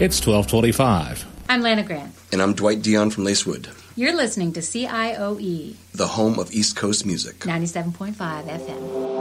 It's 12:25. I'm Lana Grant. And I'm Dwight Dion from Lacewood. You're listening to CIOE, the home of East Coast music. 97.5 FM.